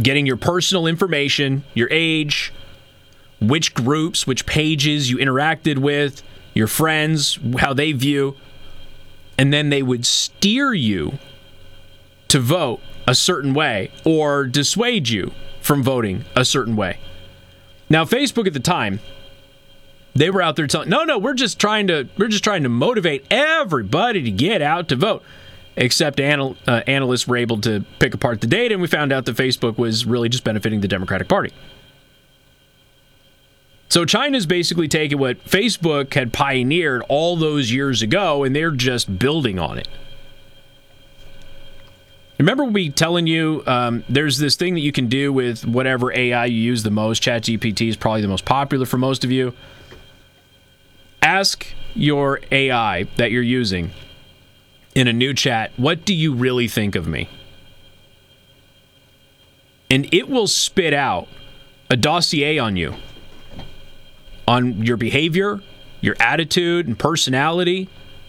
getting your personal information, your age, which groups, which pages you interacted with, your friends, how they view, and then they would steer you to vote a certain way or dissuade you from voting a certain way. Now, Facebook at the time, they were out there telling, no, we're just trying to motivate everybody to get out to vote. Except analysts were able to pick apart the data, and we found out that Facebook was really just benefiting the Democratic Party. So China's basically taken what Facebook had pioneered all those years ago, and they're just building on it. Remember me telling you there's this thing that you can do with whatever AI you use the most. ChatGPT is probably the most popular for most of you. Ask your AI that you're using in a new chat, what do you really think of me? And it will spit out a dossier on you, on your behavior, your attitude, and personality.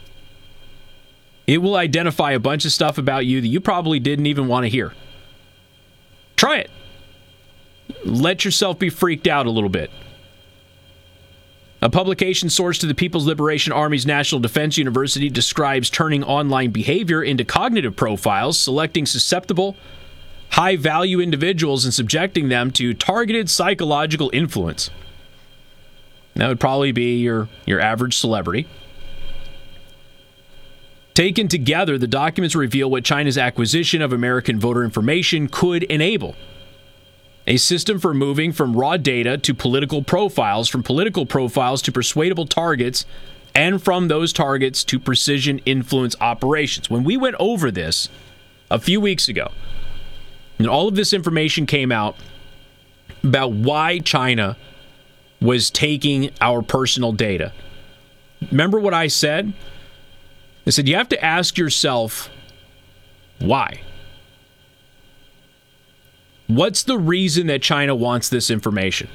It will identify a bunch of stuff about you that you probably didn't even want to hear. Try it. Let yourself be freaked out a little bit. A publication sourced to the People's Liberation Army's National Defense University describes turning online behavior into cognitive profiles, selecting susceptible, high-value individuals and subjecting them to targeted psychological influence. That would probably be your average celebrity. Taken together, the documents reveal what China's acquisition of American voter information could enable. A system for moving from raw data to political profiles, from political profiles to persuadable targets, and from those targets to precision influence operations. When we went over this a few weeks ago, and all of this information came out about why China was taking our personal data. Remember what I said? I said, you have to ask yourself, why? What's the reason that China wants this information?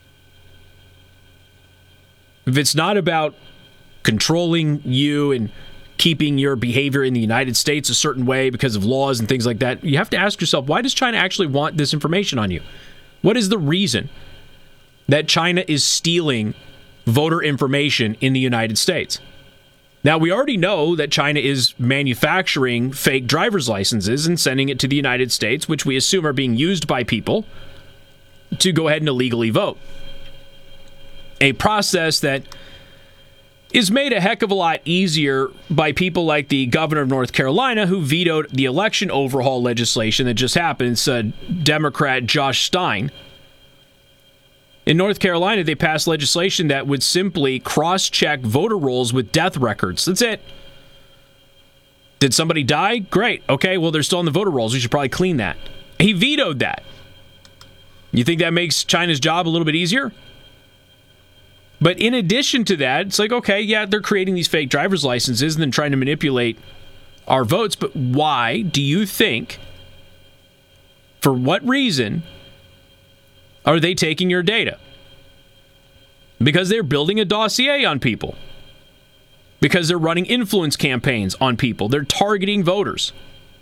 If it's not about controlling you and keeping your behavior in the United States a certain way because of laws and things like that, you have to ask yourself, why does China actually want this information on you? What is the reason that China is stealing voter information in the United States? Now, we already know that China is manufacturing fake driver's licenses and sending it to the United States, which we assume are being used by people to go ahead and illegally vote. A process that is made a heck of a lot easier by people like the governor of North Carolina, who vetoed the election overhaul legislation that just happened, said Democrat Josh Stein. In North Carolina, they passed legislation that would simply cross-check voter rolls with death records. That's it. Did somebody die? Great. Okay, well, they're still on the voter rolls. We should probably clean that. He vetoed that. You think that makes China's job a little bit easier? But in addition to that, it's like, okay, yeah, they're creating these fake driver's licenses and then trying to manipulate our votes. But why do you think, for what reason, are they taking your data? Because they're building a dossier on people. Because they're running influence campaigns on people. They're targeting voters.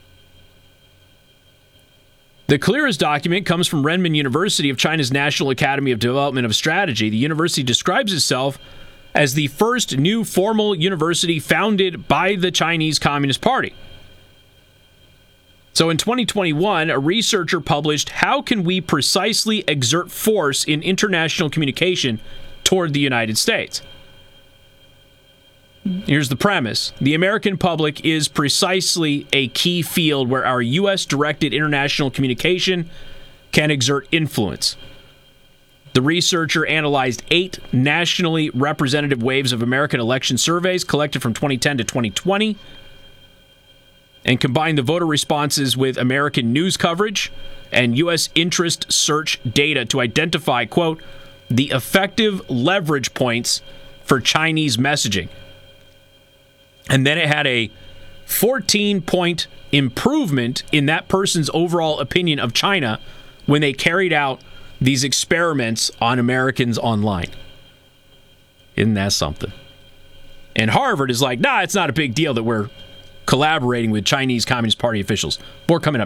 The clearest document comes from Renmin University of China's National Academy of Development of Strategy. The university describes itself as the first new formal university founded by the Chinese Communist Party. So in 2021, a researcher published, "How Can We Precisely Exert Force in International Communication Toward the United States?" Here's the premise. The American public is precisely a key field where our U.S.-directed international communication can exert influence. The researcher analyzed 8 nationally representative waves of American election surveys collected from 2010 to 2020 and combined the voter responses with American news coverage and U.S. interest search data to identify, quote, the effective leverage points for Chinese messaging. And then it had a 14-point improvement in that person's overall opinion of China when they carried out these experiments on Americans online. Isn't that something? And Harvard is like, nah, it's not a big deal that we're collaborating with Chinese Communist Party officials. More coming up.